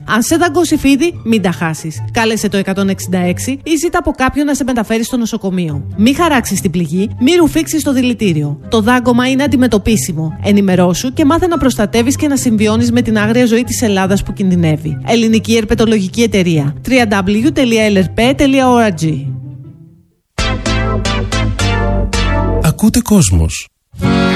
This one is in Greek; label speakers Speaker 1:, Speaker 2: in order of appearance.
Speaker 1: Αν σε δαγκώσει φίδι, μην τα χάσεις. Κάλεσε το 166 ή ζήτα από κάποιον να σε μεταφέρει στο νοσοκομείο. Μην χαράξεις την πληγή, μην ρουφήξεις το δηλητήριο. Το δάγκωμα είναι αντιμετωπίσιμο. Ενημερώσου και μάθε να προστατεύεις και να συμβιώνεις με την άγρια ζωή της Ελλάδας που κινδυνεύει. Ελληνική Ερπετολογική Εταιρεία. www.lrp.org.
Speaker 2: Ακούτε Κόσμος.